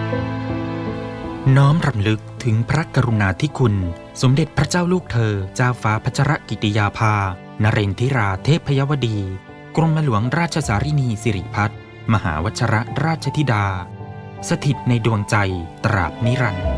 น้อมรำลึกถึงพระกรุณาธิคุณสมเด็จพระเจ้าลูกเธอเจ้าฟ้าพัชรกิติยาภานเรนทิราเทพยวดี กรมหลวงราชสารินีสิริพัฒน์มหาวชรราชธิดาสถิตในดวงใจตราบนิรันดร์